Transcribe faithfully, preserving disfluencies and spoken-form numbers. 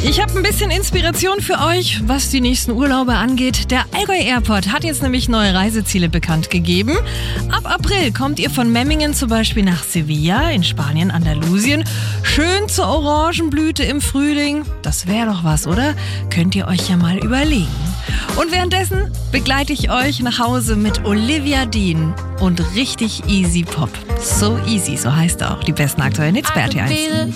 Ich habe ein bisschen Inspiration für euch, was die nächsten Urlaube angeht. Der Allgäu Airport hat jetzt nämlich neue Reiseziele bekannt gegeben. Ab April kommt ihr von Memmingen zum Beispiel nach Sevilla in Spanien, Andalusien. Schön zur Orangenblüte im Frühling. Das wäre doch was, oder? Könnt ihr euch ja mal überlegen. Und währenddessen begleite ich euch nach Hause mit Olivia Dean und richtig easy Pop. So easy, so heißt er auch. Die besten aktuellen Hits bei R T eins.